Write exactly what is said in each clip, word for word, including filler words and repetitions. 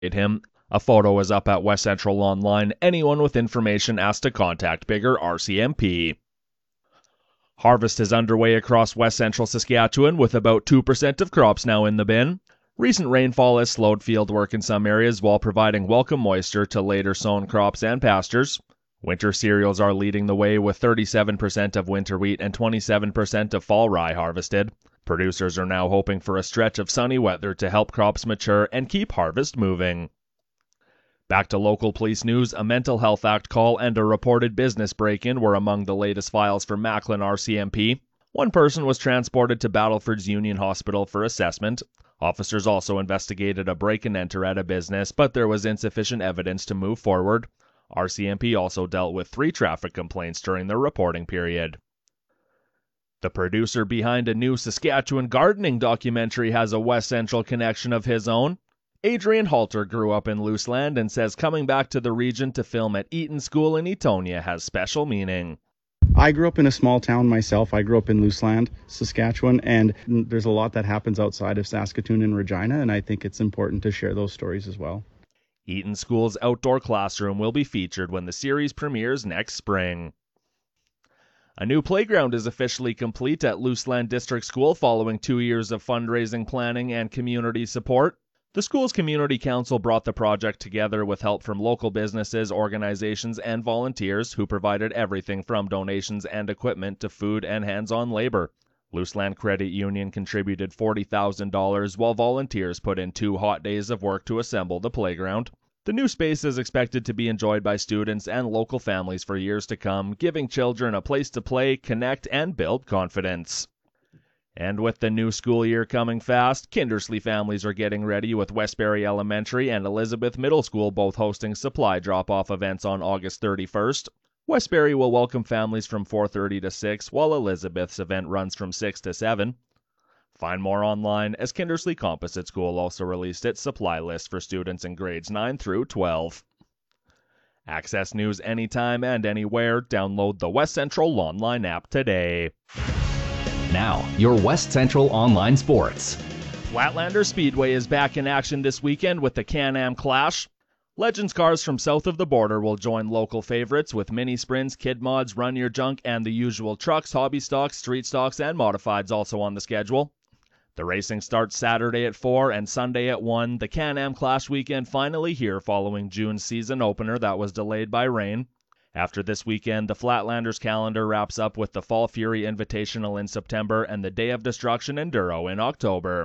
him. A photo is up at West Central Online. Anyone with information asked to contact Bigger R C M P. Harvest is underway across West Central Saskatchewan, with about two percent of crops now in the bin. Recent rainfall has slowed field work in some areas while providing welcome moisture to later sown crops and pastures. Winter cereals are leading the way with thirty-seven percent of winter wheat and twenty-seven percent of fall rye harvested. Producers are now hoping for a stretch of sunny weather to help crops mature and keep harvest moving. Back to local police news, a Mental Health Act call and a reported business break-in were among the latest files for Macklin R C M P. One person was transported to Battleford's Union Hospital for assessment. Officers also investigated a break-and-enter at a business, but there was insufficient evidence to move forward. R C M P also dealt with three traffic complaints during the reporting period. The producer behind a new Saskatchewan gardening documentary has a West Central connection of his own. Adrian Halter grew up in Luseland and says coming back to the region to film at Eaton School in Etonia has special meaning. I grew up in a small town myself. I grew up in Luseland, Saskatchewan, and there's a lot that happens outside of Saskatoon and Regina, and I think it's important to share those stories as well. Eaton School's outdoor classroom will be featured when the series premieres next spring. A new playground is officially complete at Luseland District School following two years of fundraising, planning, and community support. The school's community council brought the project together with help from local businesses, organizations, and volunteers who provided everything from donations and equipment to food and hands-on labor. Luseland Credit Union contributed forty thousand dollars, while volunteers put in two hot days of work to assemble the playground. The new space is expected to be enjoyed by students and local families for years to come, giving children a place to play, connect, and build confidence. And with the new school year coming fast, Kindersley families are getting ready, with Westbury Elementary and Elizabeth Middle School both hosting supply drop-off events on August thirty-first. Westbury will welcome families from four thirty to six, while Elizabeth's event runs from six to seven. Find more online, as Kindersley Composite School also released its supply list for students in grades nine through twelve. Access news anytime and anywhere. Download the West Central Online app today. Now, your West Central Online Sports. Flatlander Speedway is back in action this weekend with the Can-Am Clash. Legends cars from south of the border will join local favorites with mini sprints, kid mods, run your junk, and the usual trucks, hobby stocks, street stocks, and modifieds also on the schedule. The racing starts Saturday at four and Sunday at one. The Can-Am Clash weekend finally here following June's season opener that was delayed by rain. After this weekend, the Flatlanders calendar wraps up with the Fall Fury Invitational in September and the Day of Destruction Enduro in October.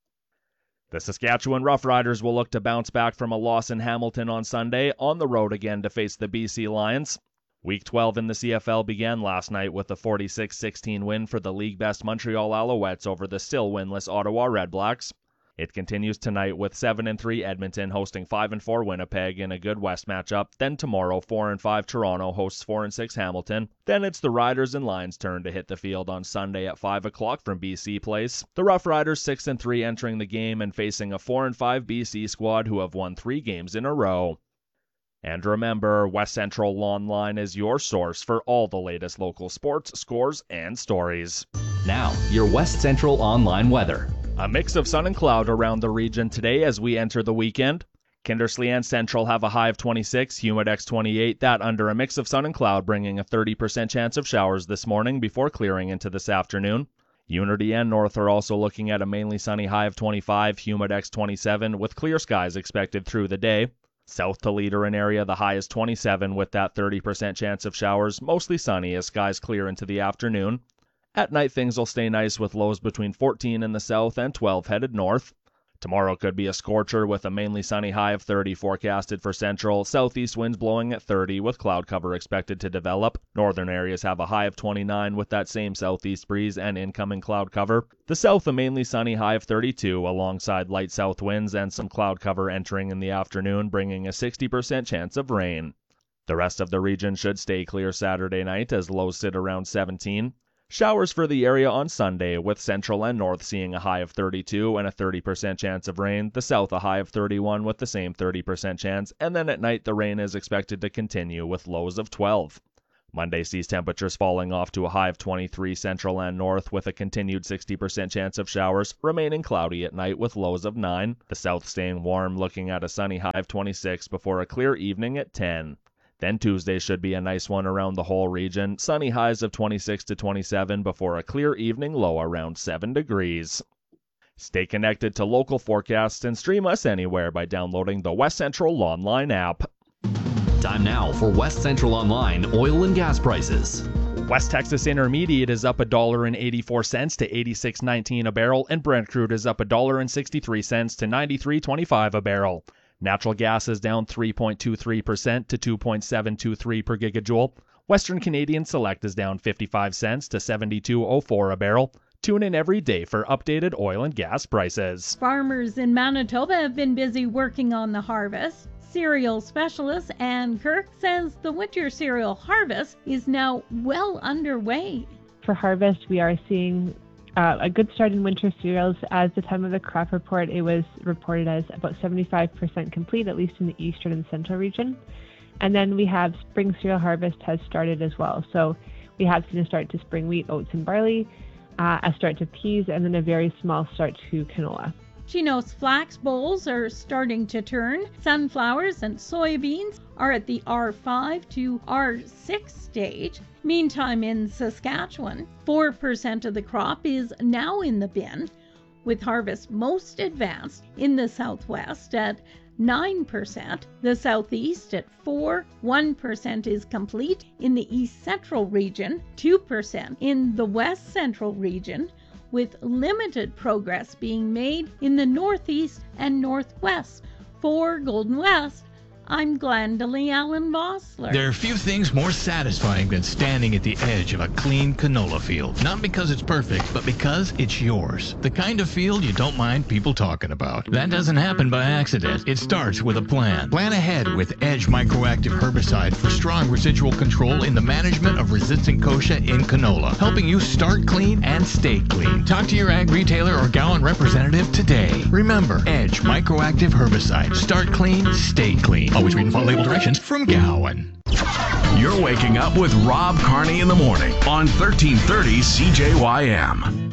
The Saskatchewan Roughriders will look to bounce back from a loss in Hamilton on Sunday, on the road again to face the B C Lions. Week twelve in the C F L began last night with a forty-six sixteen win for the league-best Montreal Alouettes over the still winless Ottawa Redblacks. It continues tonight with seven and three Edmonton hosting five and four Winnipeg in a good West matchup. Then tomorrow, four and five Toronto hosts four and six Hamilton. Then it's the Riders and Lions' turn to hit the field on Sunday at five o'clock from B C Place. The Rough Riders six and three entering the game and facing a four and five B C squad who have won three games in a row. And remember, West Central Online is your source for all the latest local sports, scores, and stories. Now, your West Central Online weather. A mix of sun and cloud around the region today as we enter the weekend. Kindersley and Central have a high of twenty-six, Humidex twenty-eight, that under a mix of sun and cloud, bringing a thirty percent chance of showers this morning before clearing into this afternoon. Unity and North are also looking at a mainly sunny high of twenty-five, Humidex twenty-seven, with clear skies expected through the day. South to Leader and area, the high is twenty-seven with that thirty percent chance of showers, mostly sunny as skies clear into the afternoon. At night, things will stay nice with lows between fourteen in the south and twelve headed north. Tomorrow could be a scorcher with a mainly sunny high of thirty forecasted for Central. Southeast winds blowing at thirty with cloud cover expected to develop. Northern areas have a high of twenty-nine with that same southeast breeze and incoming cloud cover. The south a mainly sunny high of thirty-two alongside light south winds and some cloud cover entering in the afternoon, bringing a sixty percent chance of rain. The rest of the region should stay clear Saturday night as lows sit around seventeen. Showers for the area on Sunday, with Central and North seeing a high of thirty-two and a thirty percent chance of rain, the South a high of thirty-one with the same thirty percent chance, and then at night the rain is expected to continue with lows of twelve. Monday sees temperatures falling off to a high of twenty-three central and north with a continued sixty percent chance of showers, remaining cloudy at night with lows of nine. The south staying warm, looking at a sunny high of twenty-six before a clear evening at ten. Then Tuesday should be a nice one around the whole region, sunny highs of twenty-six to twenty-seven before a clear evening low around seven degrees. Stay connected to local forecasts and stream us anywhere by downloading the West Central Online app. Time now for West Central Online oil and gas prices. West Texas Intermediate is up one dollar and eighty-four cents to eighty-six nineteen a barrel, and Brent crude is up one dollar and sixty-three cents to ninety-three twenty-five a barrel. Natural gas is down three point two three percent to two point seven two three per gigajoule. Western Canadian Select is down fifty-five cents to seventy-two oh four a barrel. Tune in every day for updated oil and gas prices. Farmers in Manitoba have been busy working on the harvest. Cereal specialist Ann Kirk says the winter cereal harvest is now well underway. For harvest, we are seeing uh, a good start in winter cereals. As the time of the crop report, it was reported as about seventy-five percent complete, at least in the eastern and central region. And then we have spring cereal harvest has started as well. So we have seen a start to spring wheat, oats, and barley, uh, a start to peas, and then a very small start to canola. She knows flax bolls are starting to turn. Sunflowers and soybeans are at the R five to R six stage. Meantime, in Saskatchewan, four percent of the crop is now in the bin, with harvest most advanced in the southwest at nine percent, the southeast at four percent, one percent is complete in the east central region, two percent in the west central region, with limited progress being made in the northeast and northwest. For Golden West, I'm Glendalee Allen Vossler. There are few things more satisfying than standing at the edge of a clean canola field. Not because it's perfect, but because it's yours. The kind of field you don't mind people talking about. That doesn't happen by accident. It starts with a plan. Plan ahead with Edge Microactive Herbicide for strong residual control in the management of resistant kochia in canola, helping you start clean and stay clean. Talk to your ag retailer or Gowan representative today. Remember, Edge Microactive Herbicide. Start clean, stay clean. Always read and follow label directions from Gowan. You're waking up with Rob Carney in the morning on thirteen thirty C J Y M.